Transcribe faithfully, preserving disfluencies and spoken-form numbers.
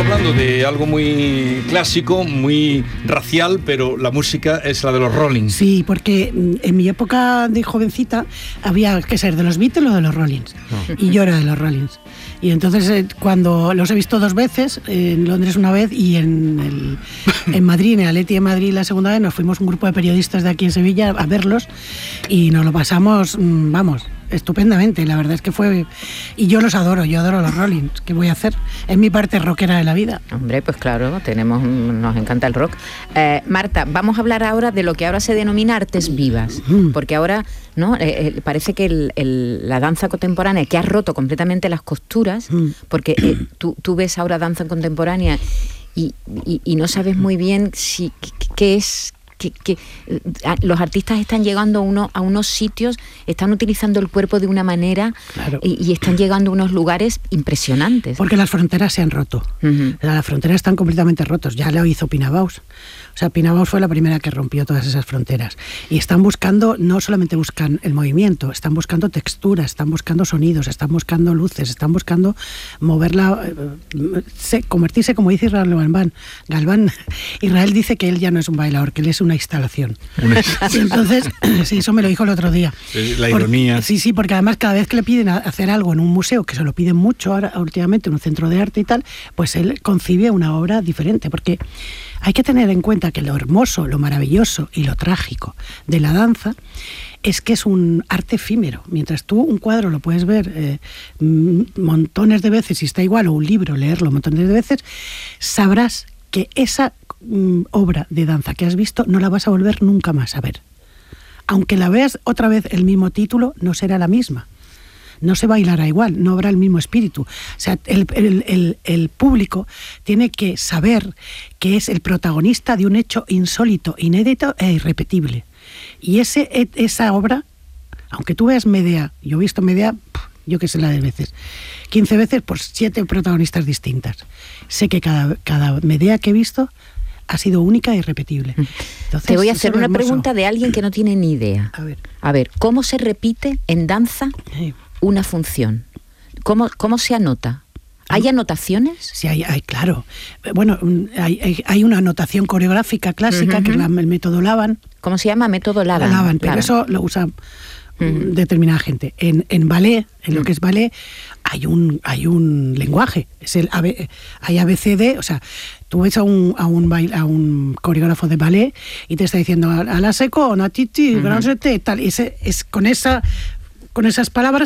hablando de algo muy clásico, muy racial, pero la música es la de los Rollins. Sí, porque en mi época de jovencita había que ser de los Beatles o de los Rollins. No. Y yo era de los Rollins. Y entonces eh, cuando los he visto dos veces, eh, en Londres una vez y en, el, en Madrid, en el Atleti de Madrid la segunda vez, nos fuimos un grupo de periodistas de aquí en Sevilla a verlos y nos lo pasamos, vamos, estupendamente. La verdad es que fue... Y yo los adoro, yo adoro los Rollins. ¿Qué voy a hacer? Es mi parte rockera de la vida. Hombre, pues claro, tenemos, nos encanta el rock. Eh, Marta, vamos a hablar ahora de lo que ahora se denomina artes vivas, mm. porque ahora no eh, eh, parece que el, el, la danza contemporánea, que ha roto completamente las costuras, mm. porque eh, tú, tú ves ahora danza contemporánea y, y, y no sabes muy bien si qué es... Que, que los artistas están llegando a, uno, a unos sitios, están utilizando el cuerpo de una manera, claro. y, y están llegando a unos lugares impresionantes. Porque las fronteras se han roto. Uh-huh. Las fronteras están completamente rotas. Ya lo hizo Pina Bausch. O sea, Pina Bausch fue la primera que rompió todas esas fronteras. Y están buscando, no solamente buscan el movimiento, están buscando texturas, están buscando sonidos, están buscando luces, están buscando moverla, eh, convertirse, como dice Israel Galván. Galván, Israel dice que él ya no es un bailador, que él es una instalación. Y entonces, sí, eso me lo dijo el otro día. La ironía. Por, sí, sí, porque además cada vez que le piden hacer algo en un museo, que se lo piden mucho ahora últimamente, en un centro de arte y tal, pues él concibe una obra diferente, porque hay que tener en cuenta que lo hermoso, lo maravilloso y lo trágico de la danza es que es un arte efímero. Mientras tú un cuadro lo puedes ver eh, montones de veces y está igual, o un libro, leerlo montones de veces, sabrás que esa mm, obra de danza que has visto no la vas a volver nunca más a ver. Aunque la veas otra vez el mismo título, no será la misma. No se bailará igual, no habrá el mismo espíritu. O sea, el, el, el, el público tiene que saber que es el protagonista de un hecho insólito, inédito e irrepetible. Y ese, esa obra, aunque tú veas Medea, yo he visto Medea, yo qué sé la de veces, quince veces por siete protagonistas distintas. Sé que cada, cada Medea que he visto ha sido única e irrepetible. Entonces, te voy a hacer una hermoso. pregunta de alguien que no tiene ni idea. A ver, a ver ¿cómo se repite en danza sí. una función? ¿Cómo, cómo se anota? ¿Hay anotaciones? Sí, hay, hay claro. Bueno, hay, hay, hay una anotación coreográfica clásica, uh-huh. que es la, el método Laban. ¿Cómo se llama? Método Laban. Laban, pero Laban. Eso lo usa uh-huh. determinada gente. En, en ballet, en uh-huh. lo que es ballet, hay un, hay un lenguaje. Es el A B, hay A B C D, o sea, tú ves a un, a un, bail, a un coreógrafo de ballet y te está diciendo a la seco, a titi, uh-huh. gran sete, tal. Y ese, es con esa... con esas palabras